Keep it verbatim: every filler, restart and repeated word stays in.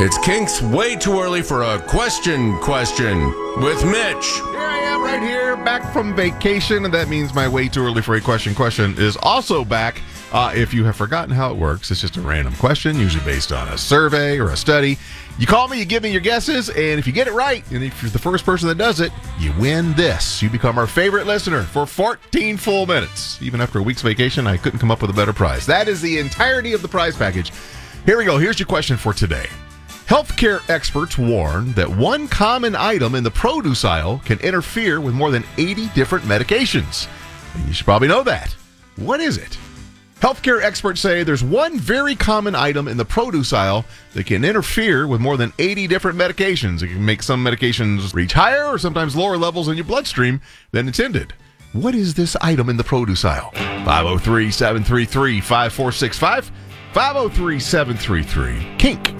It's Kink's Way Too Early for a Question Question with Mitch. Here I am right here, back from vacation, and that means my Way Too Early for a Question Question is also back. Uh, if you have forgotten how it works, it's just a random question, usually based on a survey or a study. You call me, you give me your guesses, and if you get it right, and if you're the first person that does it, you win this. You become our favorite listener for fourteen full minutes. Even after a week's vacation, I couldn't come up with a better prize. That is the entirety of the prize package. Here we go. Here's your question for today. Healthcare experts warn that one common item in the produce aisle can interfere with more than eighty different medications. And you should probably know that. What is it? Healthcare experts say there's one very common item in the produce aisle that can interfere with more than eighty different medications. It can make some medications reach higher or sometimes lower levels in your bloodstream than intended. What is this item in the produce aisle? five oh three, seven three three, five four six five, five oh three, seven three three, Kink.